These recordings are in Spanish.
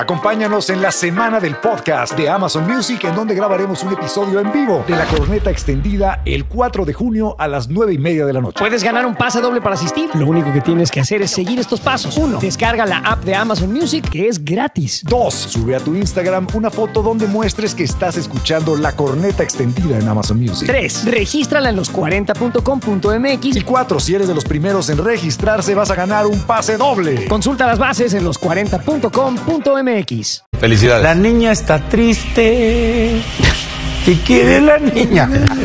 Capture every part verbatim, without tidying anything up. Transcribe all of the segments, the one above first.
Acompáñanos en la semana del podcast de Amazon Music, en donde grabaremos un episodio en vivo de la corneta extendida el cuatro de junio a las nueve y media de la noche. Puedes ganar un pase doble para asistir. Lo único que tienes que hacer es seguir estos pasos. Uno, descarga la app de Amazon Music, que es gratis. Dos, sube a tu Instagram una foto donde muestres que estás escuchando la corneta extendida en Amazon Music. Tres, regístrala en los cuarenta punto com punto m x. Y cuatro, si eres de los primeros en registrarse, vas a ganar un pase doble. Consulta las bases en los cuarenta punto com punto m x. Felicidades. La niña está triste. ¿Qué quiere la niña?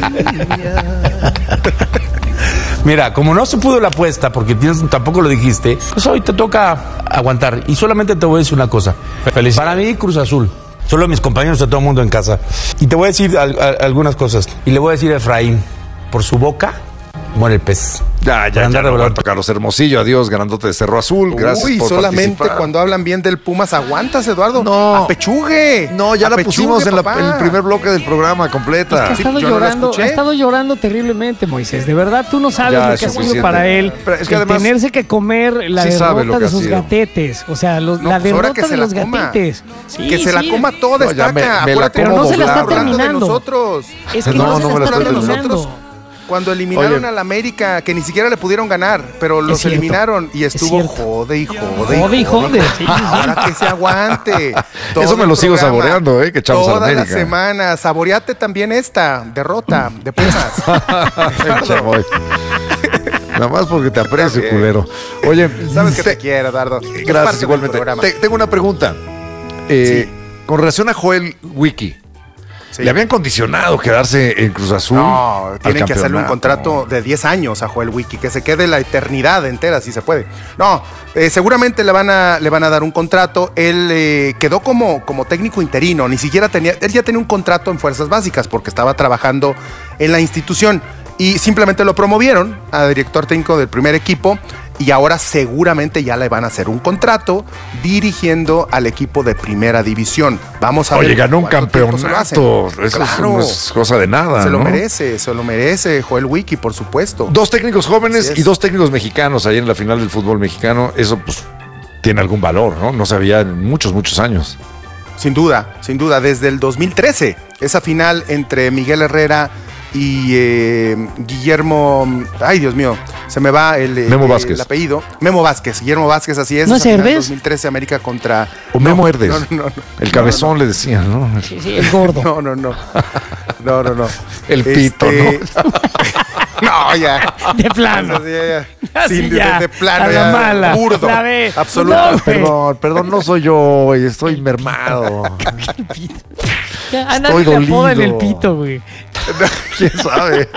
Mira, como no se pudo la apuesta, porque tienes, tampoco lo dijiste, pues hoy te toca aguantar. Y solamente te voy a decir una cosa. Feliz. Para mí, Cruz Azul. Solo a mis compañeros, a todo el mundo en casa. Y te voy a decir al, a, algunas cosas. Y le voy a decir a Efraín, por su boca muere el pez. Ya, ya, ya, no aguanto, Carlos Hermosillo. Adiós, grandote de Cerro Azul. Gracias Uy, por solamente participar. Cuando hablan bien del Pumas, aguantas, Eduardo. No. Apechugue. No, ya la Apechugue, pusimos en, la, papá. en el primer bloque del programa completa. Ha Sí, estado yo no la llorando, escuché. ha estado llorando terriblemente, Moisés. De verdad, tú no sabes Ya, lo es que ha sido suficiente. para él. Pero es que el además- tenerse que comer la Sí sabe lo derrota que de ha sus sido. gatetes. O sea, los- No, la pues ahora derrota que se de la los coma. gatetes. Sí, Que se la sí. coma toda, No, ya estaca. me- me la Acuérdate, Pero no como se la está hablando de terminando. nosotros. Es que No, no, no se me la la está estoy terminando. terminando. Cuando eliminaron Oye. al América, que ni siquiera le pudieron ganar, pero los cierto, eliminaron y es estuvo cierto. jode y jode y Jode y jode, sí, sí. Ahora que se aguante. Todo Eso me el lo sigo programa, saboreando, eh, que echamos a Toda la América. semana. Saboreate también esta derrota de Pumas. Che, voy. Nada más porque te aprecio, Está bien. culero. Oye, Sabes que te- te quiero, Dardo. Es gracias, parte del igualmente. programa. Te- tengo una pregunta. Eh, Con relación a Joel Wiki, Sí. ¿le habían condicionado quedarse en Cruz Azul? No, al tienen que hacerle un campeonato? contrato de diez años a Joel Wiki, que se quede la eternidad entera, si se puede. No, eh, seguramente le van, a, le van a dar un contrato. Él eh, quedó como, como técnico interino, ni siquiera tenía, él ya tenía un contrato en Fuerzas Básicas porque estaba trabajando en la institución y simplemente lo promovieron a director técnico del primer equipo. Y ahora seguramente ya le van a hacer un contrato dirigiendo al equipo de primera división. Vamos a ver. Oye, ganó un cuánto tiempo se lo hacen. campeonato. Eso Claro. no es cosa de nada, Se lo ¿no? merece, se lo merece Joel Wiki, por supuesto. Dos técnicos jóvenes Así es. y dos técnicos mexicanos ahí en la final del fútbol mexicano. Eso, pues, tiene algún valor, ¿no? No se había en muchos, muchos años. Sin duda, sin duda. Desde el dos mil trece, esa final entre Miguel Herrera y eh, Guillermo. Ay, Dios mío, se me va el, eh, Memo el Vázquez. apellido. Memo Vázquez, Guillermo Vázquez, así es. ¿No esa es final Herbes? dos mil trece, América contra. O Memo Herdes. No, no, no. El cabezón le decían, ¿no? Sí, sí, el gordo. No, no, no. No, no, no. El pito, ¿no? No, ya. De plano. Eso sí, ya, ya. Así Sí, de, ya, de plano, a la ya. mala. Burdo. La ve. Absoluto. No, güey. Perdón, perdón, no soy yo, güey, estoy mermado. Ya, a Estoy nadie le apodan dolido. el pito, güey. ¿Quién sabe?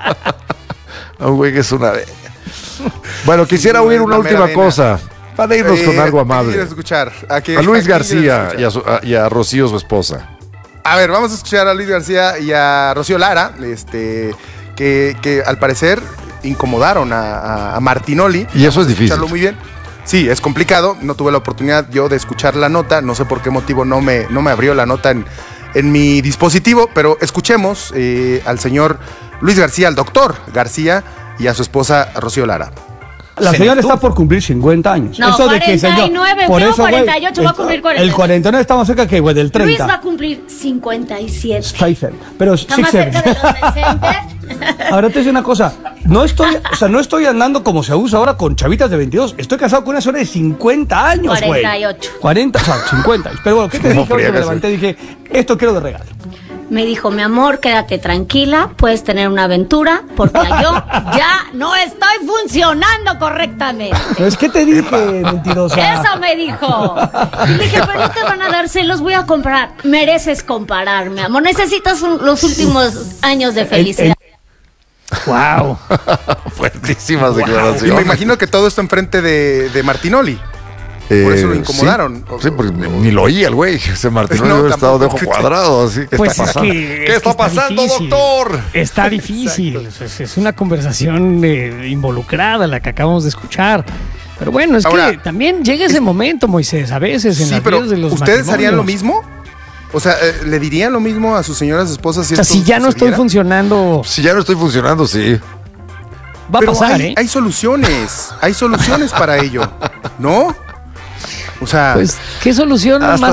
Un güey que es una... Bueno, quisiera Sí, oír la una mera última vena. cosa. Para irnos Eh, con algo ¿a qué amable. quieres escuchar? ¿A, qué- A Luis a qué quieres García escuchar? y a, su- a- y a Rocío, su esposa. A ver, vamos a escuchar a Luis García y a Rocío Lara, este, que, que al parecer incomodaron a, a- a Martinoli. Y eso es difícil. Escucharlo muy bien. Sí, es complicado. No tuve la oportunidad yo de escuchar la nota. No sé por qué motivo no me, no me abrió la nota en, en mi dispositivo, pero escuchemos eh, al señor Luis García, al doctor García y a su esposa Rocío Lara. La señora está por cumplir cincuenta años. No, Eso de que, señor, cuarenta y nueve, por tengo eso, güey, cuarenta y ocho, va a cumplir cuarenta y El nueve. cuarenta y nueve está más cerca que, güey, del Luis va a treinta. cumplir cincuenta y siete. Está ahí cerca. Pero Está sí más cerca cerca. de los decentes. Ahora te digo una cosa. No estoy, o sea, no estoy andando como se usa ahora con chavitas de veintidós. Estoy casado con una señora de cincuenta años, güey. cuarenta y ocho. cuarenta, o sea, cincuenta. Pero bueno, ¿qué te No dije? Hoy me friegas, levanté y dije, esto quiero de regalo. Me dijo, mi amor, quédate tranquila, puedes tener una aventura, porque yo ya no estoy funcionando correctamente. Pero es que te dije, mentirosa. Eso me dijo. Y le dije, pero no te van a dar celos, voy a comprar. Mereces comparar, mi amor. Necesitas un- los últimos años de felicidad. Wow. Fuertísimas Y me declaraciones. imagino que todo esto enfrente de, de Martinoli. Por eso lo Eh, incomodaron. Sí, sí, porque ni lo oía el güey. Ese Martín No, no, había estado de tampoco. ojo cuadrado. Así, ¿qué Pues está es pasando? que, ¿Qué es que está pasando, difícil. doctor? Está difícil. Es, es una conversación eh, involucrada la que acabamos de escuchar. Pero bueno, es Ahora, que también llega ese momento, Moisés, a veces en Sí, las pero vidas de los ¿ustedes harían lo matrimonios. mismo? O sea, eh, ¿le dirían lo mismo a sus señoras esposas si O sea, esto si ya no estoy sucediera? funcionando, Si ya no estoy funcionando, sí. va a Pero pasar, hay, ¿eh? hay soluciones, hay soluciones para ello, ¿no? O sea, Pues, ¿qué solución Hasta más